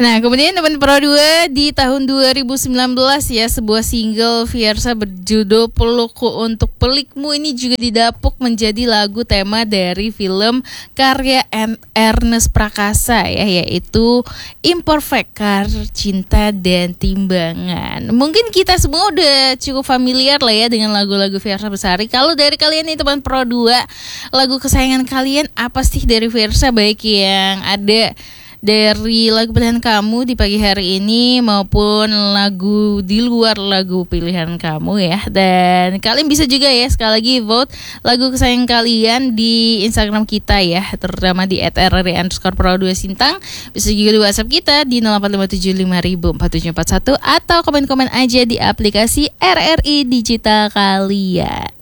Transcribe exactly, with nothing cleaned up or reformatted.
Nah, kemudian teman Pro dua di tahun dua ribu sembilan belas ya, sebuah single Fiersa berjudul Pelukku Untuk Pelikmu ini juga didapuk menjadi lagu tema dari film karya Ernest Prakasa ya, yaitu Imperfect, Karir Cinta dan Timbangan. Mungkin kita semua udah cukup familiar lah ya dengan lagu-lagu Fiersa Besari. Kalau dari kalian nih teman Pro dua, lagu kesayangan kalian apa sih dari Fiersa, baik yang ada dari lagu pilihan kamu di pagi hari ini maupun lagu di luar lagu pilihan kamu ya. Dan kalian bisa juga ya sekali lagi vote lagu kesayangan kalian di Instagram kita ya, terutama di et er er i underscore pro dua sintang. Bisa juga di WhatsApp kita di nol delapan lima tujuh lima nol nol empat tujuh empat satu atau komen-komen aja di aplikasi R R I Digital kalian.